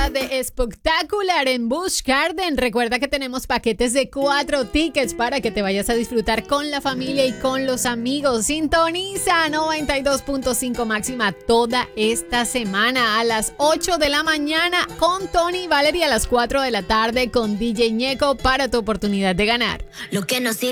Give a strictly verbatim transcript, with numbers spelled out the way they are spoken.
de espectacular en Busch Garden. Recuerda que tenemos paquetes de cuatro tickets para que te vayas a disfrutar con la familia y con los amigos. Sintoniza noventa y dos punto cinco máxima toda esta semana a las ocho de la mañana con Tony y Valerie, a las cuatro de la tarde con D J Ñeco para tu oportunidad de ganar. Lo que nos